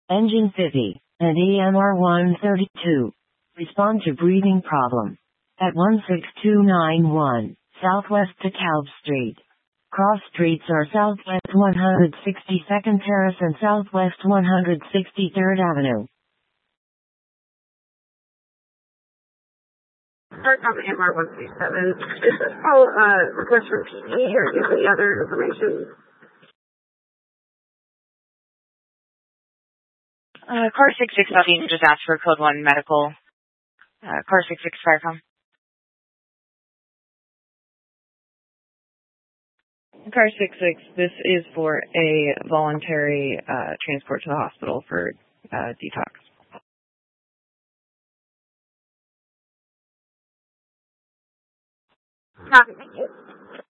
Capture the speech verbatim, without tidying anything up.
Engine fifty, and E M R one thirty-two. Respond to breathing problem. At one six two nine one, Southwest DeKalb Street. Cross streets are Southwest one hundred sixty-second Terrace and Southwest one hundred sixty-third Avenue. Start on M R one thirty-seven. Is this all uh, request for P D or is there any other information? Uh, car six six seven just asked for code one medical. Uh, car six six Firecom. Car six six, this is for a voluntary uh, transport to the hospital for uh, detox. Copy, thank you.